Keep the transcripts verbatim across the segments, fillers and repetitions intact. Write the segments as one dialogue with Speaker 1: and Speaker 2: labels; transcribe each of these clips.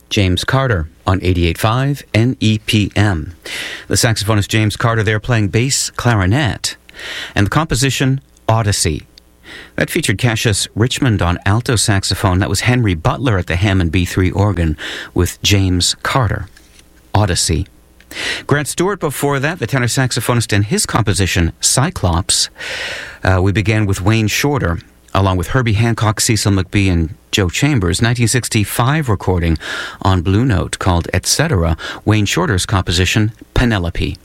Speaker 1: James Carter on eighty-eight point five N E P M. The saxophonist James Carter there playing bass clarinet, and the composition Odyssey. That featured Cassius Richmond on alto saxophone. That was Henry Butler at the Hammond B three organ with James Carter. Odyssey. Grant Stewart before that, the tenor saxophonist, and his composition Cyclops. Uh, we began with Wayne Shorter, along with Herbie Hancock, Cecil McBee, and Joe Chambers. nineteen sixty-five recording on Blue Note called Et Cetera. Wayne Shorter's composition Penelope.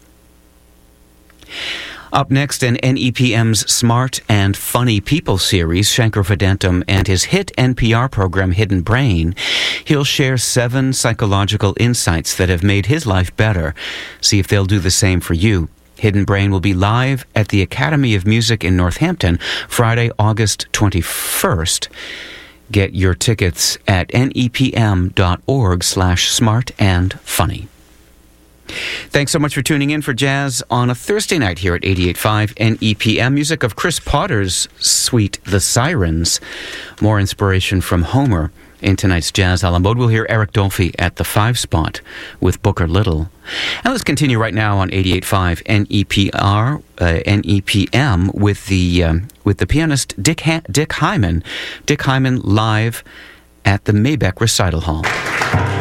Speaker 1: Up next, in N E P M's Smart and Funny People series, Shankar Vedantam and his hit N P R program Hidden Brain. He'll share seven psychological insights that have made his life better. See if they'll do the same for you. Hidden Brain will be live at the Academy of Music in Northampton, Friday, August twenty-first. Get your tickets at nepm.org slash smart and funny. Thanks so much for tuning in for Jazz on a Thursday night here at eighty-eight point five N E P M. Music of Chris Potter's suite, The Sirens. More inspiration from Homer in tonight's Jazz a la mode. We'll hear Eric Dolphy at the five spot with Booker Little. And let's continue right now on eighty-eight point five N E P R, uh, N E P M with the um, with the pianist Dick ha- Dick Hyman. Dick Hyman live at the Maybach Recital Hall.